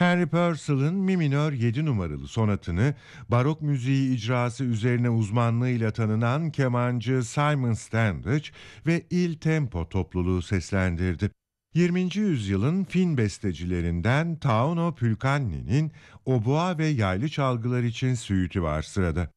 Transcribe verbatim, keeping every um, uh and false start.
Henry Purcell'ın Mi minör yedi numaralı sonatını barok müziği icrası üzerine uzmanlığıyla tanınan kemancı Simon Standage ve Il Tempo topluluğu seslendirdi. yirminci yüzyılın Fin bestecilerinden Tauno Pulkanni'nin obua ve yaylı çalgılar için süiti var sırada.